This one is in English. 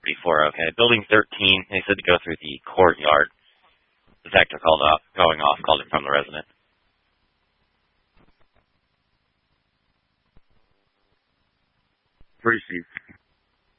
34, okay. Building 13, they said to go through the courtyard. Detector going off, called it from the resident. Proceed.